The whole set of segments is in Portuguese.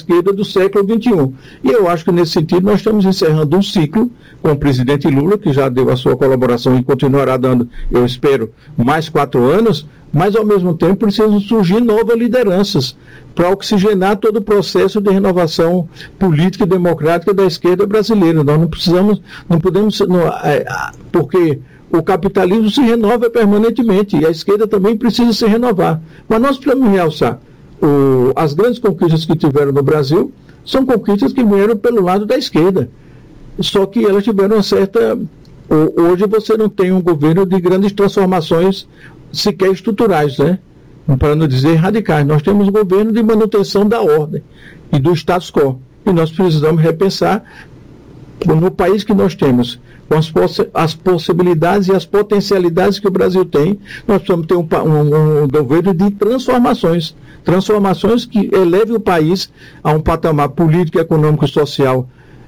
esquerda do século XXI. E eu acho que, nesse sentido, nós estamos encerrando um ciclo com o presidente Lula, que já deu a sua colaboração e continuará dando, eu espero, mais 4 anos, mas, ao mesmo tempo, precisam surgir novas lideranças para oxigenar todo o processo de renovação política e democrática da esquerda brasileira. Nós não podemos, porque o capitalismo se renova permanentemente e a esquerda também precisa se renovar. Mas nós precisamos realçar as grandes conquistas que tiveram no Brasil são conquistas que vieram pelo lado da esquerda. Só que elas tiveram uma certa... Hoje você não tem um governo de grandes transformações sequer estruturais, né? Para não dizer radicais. Nós temos um governo de manutenção da ordem e do status quo. E nós precisamos repensar no país que nós temos, com as possibilidades e as potencialidades que o Brasil tem, nós precisamos ter um governo de transformações que eleve o país a um patamar político, econômico, social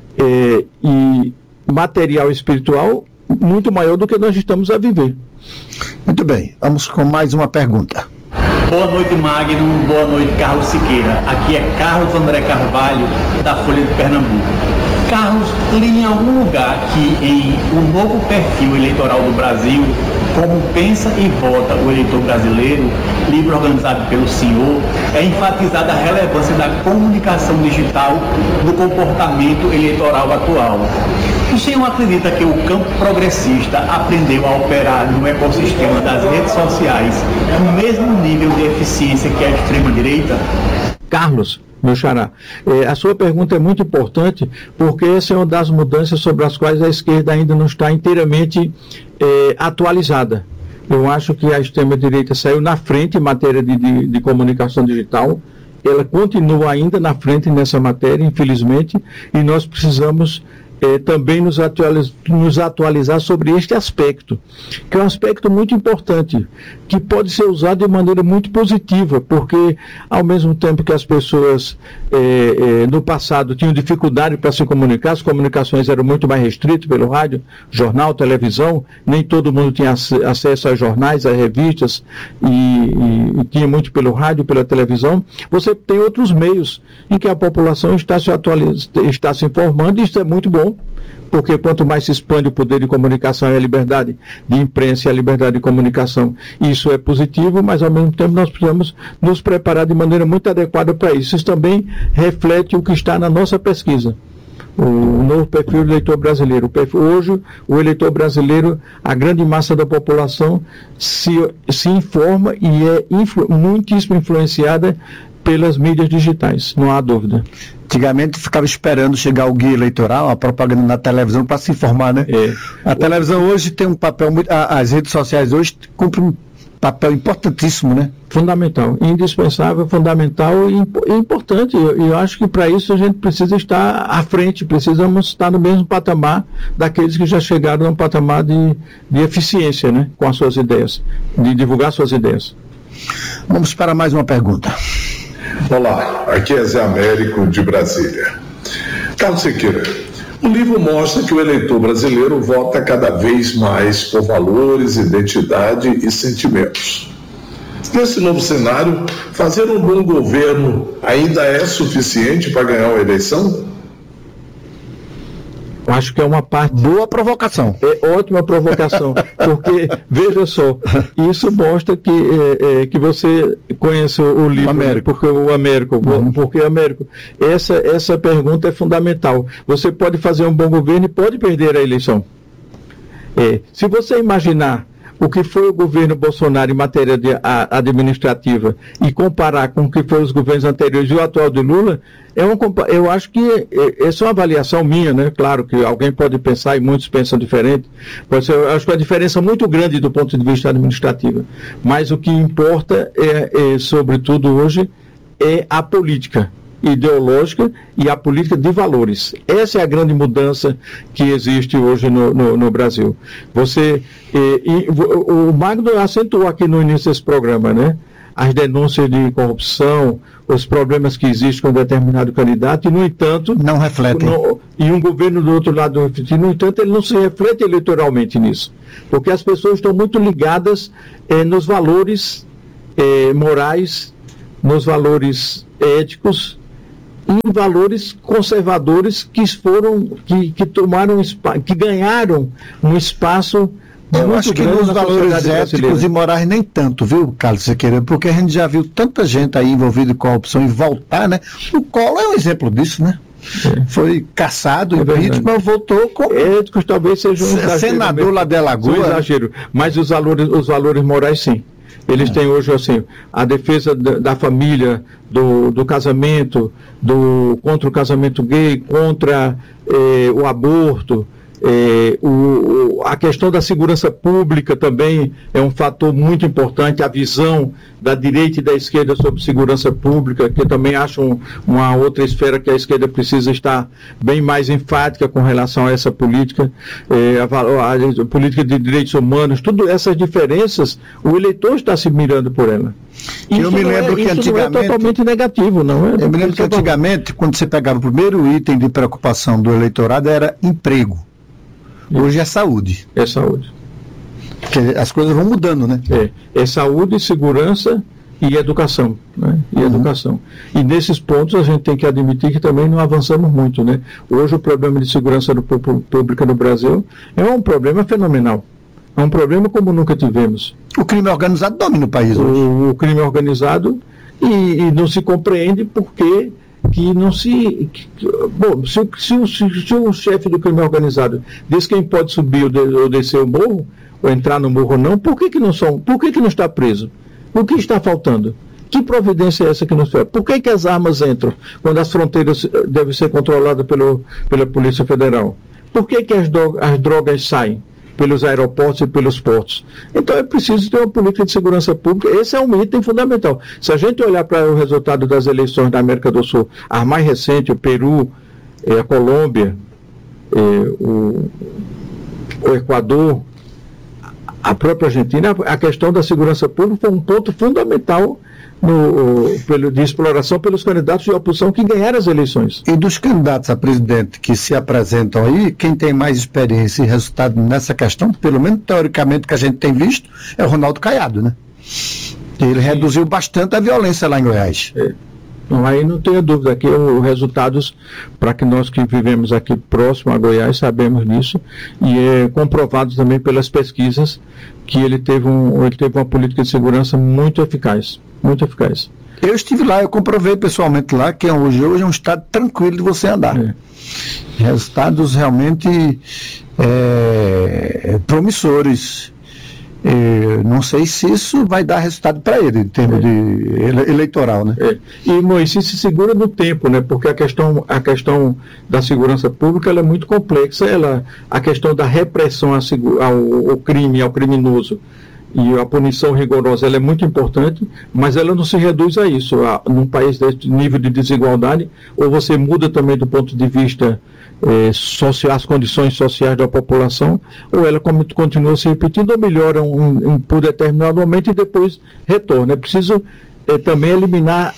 e material e espiritual muito maior do que nós estamos a viver. Muito bem, vamos com mais uma pergunta. Boa noite, Magno. Boa noite, Carlos Siqueira. Aqui é Carlos André Carvalho, da Folha de Pernambuco. Carlos, li em algum lugar que em o novo perfil eleitoral do Brasil, como pensa e vota o eleitor brasileiro, livro organizado pelo senhor, é enfatizada a relevância da comunicação digital no comportamento eleitoral atual. O senhor acredita que o campo progressista aprendeu a operar no ecossistema das redes sociais no mesmo nível de eficiência que a extrema-direita? Carlos, meu xará, a sua pergunta é muito importante, porque essa é uma das mudanças sobre as quais a esquerda ainda não está inteiramente atualizada. Eu acho que a extrema-direita saiu na frente em matéria de comunicação digital, ela continua ainda na frente nessa matéria, infelizmente, e nós precisamos também nos atualizar sobre este aspecto, que é um aspecto muito importante, que pode ser usado de maneira muito positiva, porque ao mesmo tempo que as pessoas no passado tinham dificuldade para se comunicar, as comunicações eram muito mais restritas pelo rádio, jornal, televisão, nem todo mundo tinha acesso aos jornais, às revistas, e tinha muito pelo rádio, pela televisão. Você tem outros meios em que a população está se informando, e isso é muito bom, porque quanto mais se expande o poder de comunicação e a liberdade de imprensa e a liberdade de comunicação, isso é positivo, mas ao mesmo tempo nós precisamos nos preparar de maneira muito adequada para isso. Isso também reflete o que está na nossa pesquisa, o novo perfil do eleitor brasileiro. Hoje, o eleitor brasileiro, a grande massa da população se informa e é muitíssimo influenciada pelas mídias digitais, não há dúvida. Antigamente ficava esperando chegar o guia eleitoral, a propaganda na televisão para se informar, né? A televisão hoje tem um papel muito... As redes sociais hoje cumprem um papel importantíssimo, né? Fundamental, indispensável, fundamental e importante. E eu acho que para isso a gente precisa estar à frente, precisamos estar no mesmo patamar daqueles que já chegaram no patamar de eficiência, né? Com as suas ideias, de divulgar suas ideias. Vamos para mais uma pergunta. Olá, aqui é Zé Américo, de Brasília. Carlos Siqueira, o livro mostra que o eleitor brasileiro vota cada vez mais por valores, identidade e sentimentos. Nesse novo cenário, fazer um bom governo ainda é suficiente para ganhar uma eleição? Acho que é uma parte... Boa provocação. É ótima provocação, porque, veja só, isso mostra que você conhece o livro, Américo. Porque o Américo. Essa pergunta é fundamental. Você pode fazer um bom governo e pode perder a eleição. Se você imaginar o que foi o governo Bolsonaro em matéria administrativa e comparar com o que foram os governos anteriores e o atual de Lula, eu acho que essa é uma avaliação minha, né? Claro que alguém pode pensar e muitos pensam diferente, mas eu acho que é uma diferença muito grande do ponto de vista administrativo. Mas o que importa sobretudo hoje, é a política ideológica e a política de valores. Essa é a grande mudança que existe hoje no Brasil. O Magno acentuou aqui no início desse programa, né? As denúncias de corrupção, os problemas que existem com determinado candidato, e, no entanto... Não refletem. E um governo do outro lado não reflete. No entanto, ele não se reflete eleitoralmente nisso. Porque as pessoas estão muito ligadas nos valores morais, nos valores éticos, em valores conservadores que tomaram que ganharam um espaço. Eu acho que nos valores éticos e morais nem tanto, viu, Carlos Sequeira? Porque a gente já viu tanta gente aí envolvida em corrupção e voltar, né? O Collor é um exemplo disso, né? Foi caçado, impeachment, voltou com... Éticos talvez seja um exagero, senador lá de Alagoas. Um exagero, mas os valores morais sim. Eles têm hoje assim, a defesa da família, do casamento, contra o casamento gay, contra o aborto, a questão da segurança pública também é um fator muito importante, a visão da direita e da esquerda sobre segurança pública, que eu também acho uma outra esfera que a esquerda precisa estar bem mais enfática com relação a essa política, a política de direitos humanos, todas essas diferenças, o eleitor está se mirando por ela. Eu me lembro que antigamente... não é totalmente negativo, não é? Eu me lembro que antigamente, quando você pegava o primeiro item de preocupação do eleitorado, era emprego. Hoje é saúde. É saúde. Porque as coisas vão mudando, né? É saúde, segurança e educação. Né? Educação. E nesses pontos a gente tem que admitir que também não avançamos muito, né? Hoje o problema de segurança pública no Brasil é um problema fenomenal. É um problema como nunca tivemos. O crime organizado domina o país hoje. O crime organizado e não se compreende porque... que não se... Bom, se o chefe do crime organizado diz quem pode subir ou descer o morro, ou entrar no morro ou não, por que não está preso? O que está faltando? Que providência é essa que nos faz? Por que as armas entram quando as fronteiras devem ser controladas pela Polícia Federal? Por que as drogas saem pelos aeroportos e pelos portos? Então é preciso ter uma política de segurança pública. Esse é um item fundamental. Se a gente olhar para o resultado das eleições da América do Sul, as mais recentes, o Peru, a Colômbia, o Equador, a própria Argentina, a questão da segurança pública foi um ponto fundamental de exploração pelos candidatos de oposição que ganharam as eleições. E dos candidatos a presidente que se apresentam aí, quem tem mais experiência e resultado nessa questão, pelo menos teoricamente que a gente tem visto, é o Ronaldo Caiado, né? Ele reduziu bastante a violência lá em Goiás. Então, aí não tenha dúvida que os resultados, para que nós que vivemos aqui próximo a Goiás sabemos disso, e é comprovado também pelas pesquisas que ele teve uma política de segurança muito eficaz. Muito eficaz. Eu estive lá, eu comprovei pessoalmente lá que hoje é um estado tranquilo de você andar. Resultados realmente promissores. Não sei se isso vai dar resultado para ele, em termos de eleitoral, né? E Moisés se segura no tempo, né? Porque a questão da segurança pública ela é muito complexa. A questão da repressão ao crime, ao criminoso, e a punição rigorosa ela é muito importante, mas ela não se reduz a isso. Num país desse nível de desigualdade, ou você muda também do ponto de vista social, as condições sociais da população, ou ela continua se repetindo, ou melhora por determinado momento e depois retorna. É preciso também eliminar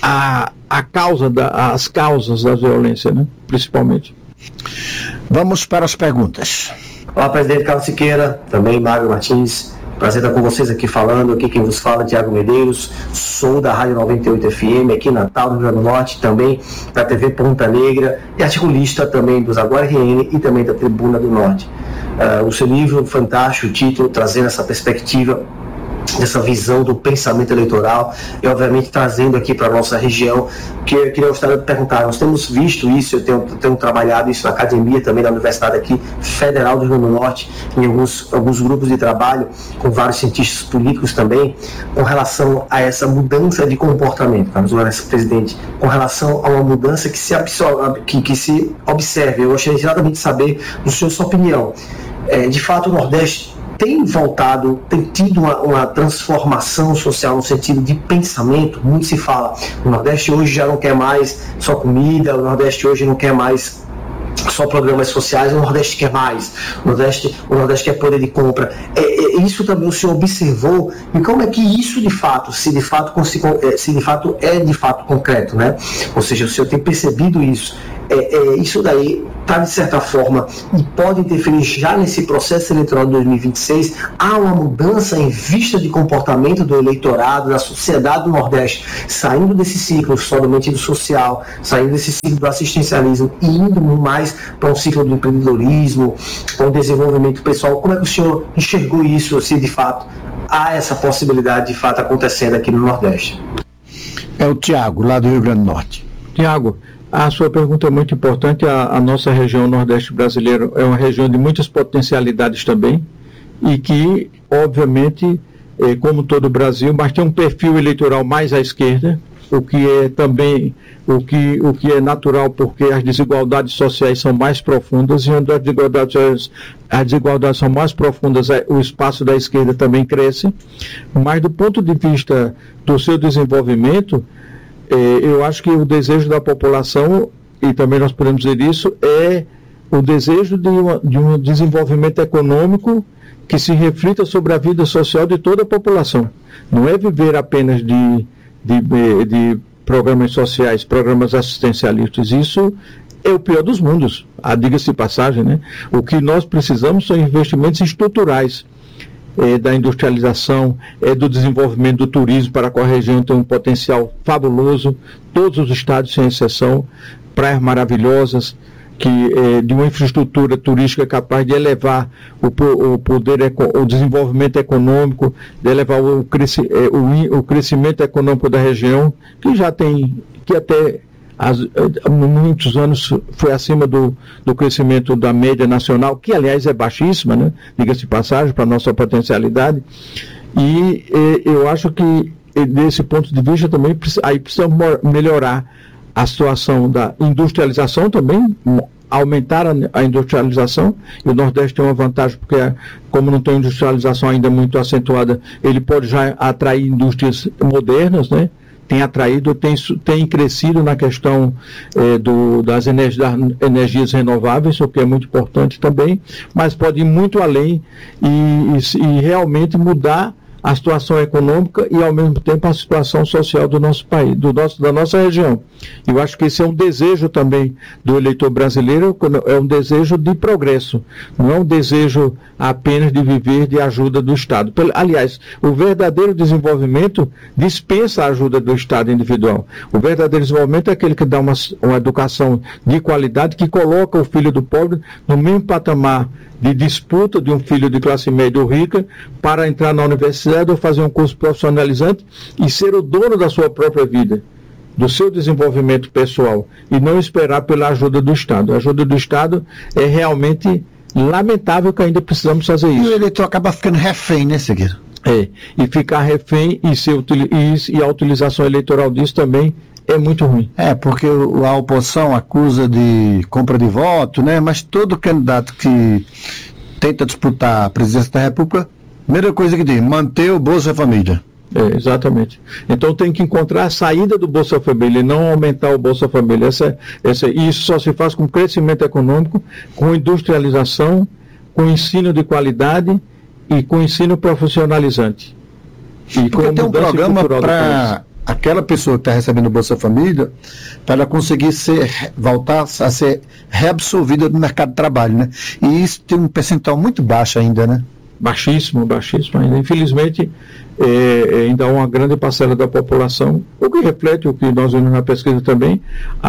as causas da violência, né? Principalmente. Vamos para as perguntas. Olá, presidente Carlos Siqueira, também Mário Martins. Prazer estar com vocês aqui falando. Aqui quem vos fala é Tiago Medeiros, sou da Rádio 98 FM, aqui em Natal, no Rio Grande do Norte, também da TV Ponta Negra, e articulista também dos Agora RN e também da Tribuna do Norte. O seu livro, fantástico, o título, trazendo essa perspectiva, dessa visão do pensamento eleitoral e obviamente trazendo aqui para a nossa região, que eu queria gostaria de perguntar, nós temos visto isso, eu tenho trabalhado isso na academia também da Universidade aqui Federal do Rio Grande do Norte, em alguns grupos de trabalho com vários cientistas políticos também, com relação a essa mudança de comportamento, Carlos Lourenço, presidente, com relação a uma mudança que se observe. Eu gostaria exatamente de saber do senhor sua opinião. De fato o Nordeste tem tido uma transformação social no sentido de pensamento. Muito se fala, o Nordeste hoje já não quer mais só comida, o Nordeste hoje não quer mais só programas sociais, o Nordeste quer mais, o Nordeste quer poder de compra. Isso também o senhor observou, e como é que isso de fato, se de fato é de fato concreto, né? Ou seja, o senhor tem percebido isso, isso daí está, de certa forma, e pode interferir já nesse processo eleitoral de 2026. Há uma mudança em vista de comportamento do eleitorado, da sociedade do Nordeste, saindo desse ciclo somente do social, saindo desse ciclo do assistencialismo e indo mais para um ciclo do empreendedorismo, para o desenvolvimento pessoal. Como é que o senhor enxergou isso, se de fato há essa possibilidade de fato acontecendo aqui no Nordeste? É o Tiago, lá do Rio Grande do Norte. Tiago, a sua pergunta é muito importante. A nossa região Nordeste brasileira é uma região de muitas potencialidades também, e que, obviamente, como todo o Brasil, mas tem um perfil eleitoral mais à esquerda, o que é também o que é natural, porque as desigualdades sociais são mais profundas, e onde as desigualdades são mais profundas, o espaço da esquerda também cresce. Mas do ponto de vista do seu desenvolvimento, eu acho que o desejo da população, e também nós podemos dizer isso, é o desejo de um desenvolvimento econômico que se reflita sobre a vida social de toda a população. Não é viver apenas de programas sociais, programas assistencialistas. Isso é o pior dos mundos, diga-se de passagem, né? O que nós precisamos são investimentos estruturais, da industrialização, do desenvolvimento do turismo, para a qual a região tem um potencial fabuloso, todos os estados sem exceção, praias maravilhosas, de uma infraestrutura turística capaz de elevar o desenvolvimento econômico, de elevar o crescimento econômico da região, que já tem, que até há muitos anos foi acima do crescimento da média nacional, que aliás é baixíssima, né? Diga-se de passagem, para a nossa potencialidade. E eu acho que desse ponto de vista também aí precisamos melhorar a situação da industrialização também, aumentar a industrialização, e o Nordeste tem uma vantagem, porque como não tem industrialização ainda muito acentuada, ele pode já atrair indústrias modernas, né? Tem atraído, tem crescido na questão das energias renováveis, o que é muito importante também, mas pode ir muito além e realmente mudar a situação econômica e, ao mesmo tempo, a situação social do nosso país, da nossa região. Eu acho que esse é um desejo também do eleitor brasileiro, é um desejo de progresso, não é um desejo apenas de viver de ajuda do Estado. Aliás, o verdadeiro desenvolvimento dispensa a ajuda do Estado individual. O verdadeiro desenvolvimento é aquele que dá uma educação de qualidade, que coloca o filho do pobre no mesmo patamar de disputa de um filho de classe média ou rica para entrar na universidade ou fazer um curso profissionalizante e ser o dono da sua própria vida, do seu desenvolvimento pessoal, e não esperar pela ajuda do Estado. A ajuda do Estado é realmente lamentável, que ainda precisamos fazer isso. E o eleitor acaba ficando refém, né, Segueira? E ficar refém e a utilização eleitoral disso também é muito ruim. Porque a oposição acusa de compra de voto, né? Mas todo candidato que tenta disputar a presidência da República, a primeira coisa que diz, manter o Bolsa Família. Exatamente. Então tem que encontrar a saída do Bolsa Família e não aumentar o Bolsa Família. Isso só se faz com crescimento econômico, com industrialização, com ensino de qualidade e com ensino profissionalizante. E porque tem um programa para aquela pessoa que está recebendo o Bolsa Família, para ela conseguir voltar a ser reabsorvida no mercado de trabalho, né? E isso tem um percentual muito baixo ainda, né? Baixíssimo ainda. Infelizmente, ainda há uma grande parcela da população, o que reflete o que nós vimos na pesquisa também,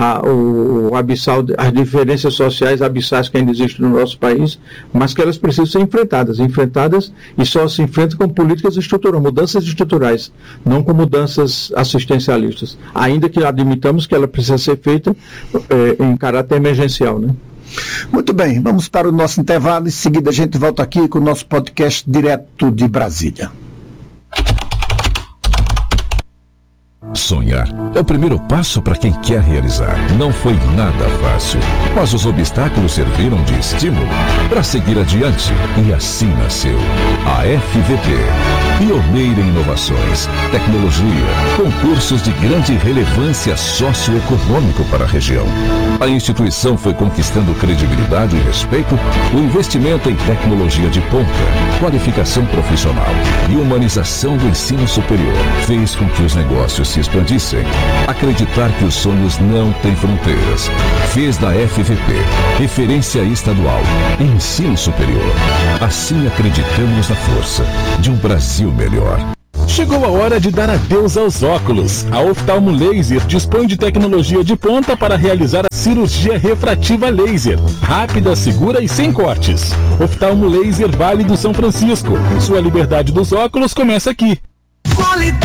as diferenças sociais abissais que ainda existem no nosso país, mas que elas precisam ser enfrentadas e só se enfrentam com políticas estruturais, mudanças estruturais, não com mudanças assistencialistas, ainda que admitamos que ela precisa ser feita em caráter emergencial, né? Muito bem, vamos para o nosso intervalo. Em seguida a gente volta aqui com o nosso podcast direto de Brasília. Sonhar é o primeiro passo para quem quer realizar. Não foi nada fácil, mas os obstáculos serviram de estímulo para seguir adiante, e assim nasceu a FVP, pioneira em inovações, tecnologia, concursos de grande relevância socioeconômico para a região. A instituição foi conquistando credibilidade e respeito. O investimento em tecnologia de ponta, qualificação profissional e humanização do ensino superior fez com que os negócios se expandissem. Acreditar que os sonhos não têm fronteiras. Fez da FVP referência estadual em ensino superior. Assim acreditamos na força de um Brasil melhor. Chegou a hora de dar adeus aos óculos. A Oftalmo Laser dispõe de tecnologia de ponta para realizar a cirurgia refrativa laser. Rápida, segura e sem cortes. Oftalmo Laser Vale do São Francisco. Sua liberdade dos óculos começa aqui.